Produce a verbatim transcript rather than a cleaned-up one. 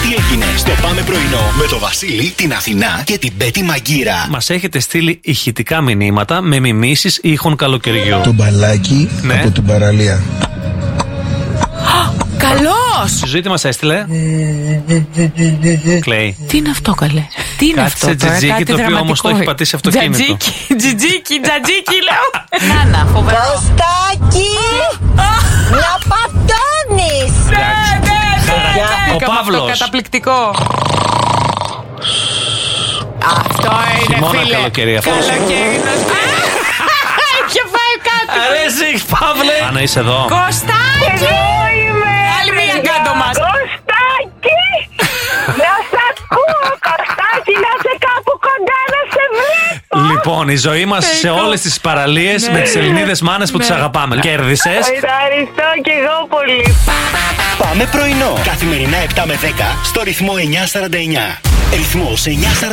έγινε στο Πάμε Πρωινό με το Βασίλη, την Αθηνά και την Πέτη Μαγκύρα. Μας έχετε στείλει ηχητικά μηνύματα με μιμήσεις ήχων καλοκαιριού. Το μπαλάκι, ναι, από την παραλία. Καλός! Η Ζωή τι μας έστειλε. Κλαίει. Τι είναι αυτό, καλέ? Τι είναι Κάτι αυτό σε τώρα? τζιτζίκι, Κάτι το οποίο δραματικό. όμως το έχει πατήσει αυτοκίνητο. Τζατζίκι, τζιτζίκι, τζατζίκι, λέω. Νάνα, φοβερό. Κωστάκι, να πατώνεις. Ναι, ναι, ναι. Ο Παύλος. Αυτό καταπληκτικό. Αυτό είναι, Χειμώνα φίλε. καλοκαίρι αυτό. Καλοκαίρι. Είχε φάει κάτι. Αρέσει, Παύλε. Άννα, είσαι εδώ. Κωστάκι. Άλλη μία κάτω μας. Κωστάκι, να σ' ακούω, Κωστάκι, να σε κάπου κοντά να σε βλέπω. Λοιπόν, η Ζωή μας σε όλες τις παραλίες Ναι. με τις Ελληνίδες μάνες που Ναι. τις αγαπάμε. Κέρδισες. Ευχαριστώ και εγώ πολύ. Πάμε Πρωινό. Καθημερινά επτά με δέκα στο ρυθμό εννιά σαράντα εννιά. Ρυθμός εννιά σαράντα εννιά.